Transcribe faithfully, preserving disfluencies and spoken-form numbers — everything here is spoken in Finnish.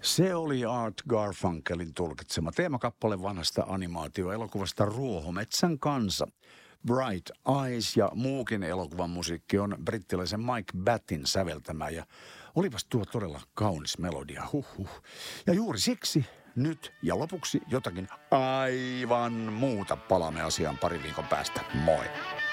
Se oli Art Garfunkelin tulkitsema teemakappale vanhasta animaatioelokuvasta Ruohometsän kansa. Bright Eyes ja muukin elokuvan musiikki on brittiläisen Mike Battin säveltämä ja olipas tuo todella kaunis melodia. Huhhuh. Ja juuri siksi nyt ja lopuksi jotakin aivan muuta. Palaamme asiaan pari viikon päästä. Moi!